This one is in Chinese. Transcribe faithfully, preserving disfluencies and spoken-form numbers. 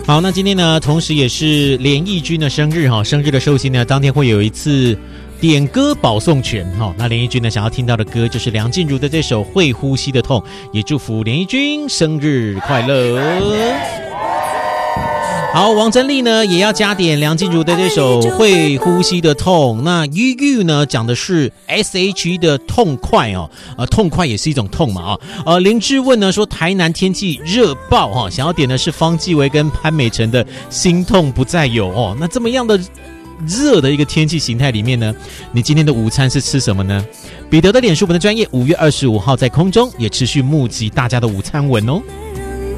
好，那今天呢，同时也是连奕君的生日哈，生日的寿星呢，当天会有一次点歌保送权哈。那连奕君呢，想要听到的歌就是梁静茹的这首《会呼吸的痛》，也祝福连奕君生日快乐。好，王珍丽呢也要加点梁静茹的这首《会呼吸的痛》。那 U U 呢讲的是 S H E 的痛快哦，呃，痛快也是一种痛嘛啊。呃，林志问呢说台南天气热爆哈、哦，想要点的是方季韦跟潘美辰的《心痛不再有》哦。那这么样的热的一个天气形态里面呢，你今天的午餐是吃什么呢？彼得的脸书文的专业五月二十五号在空中也持续募集大家的午餐文哦。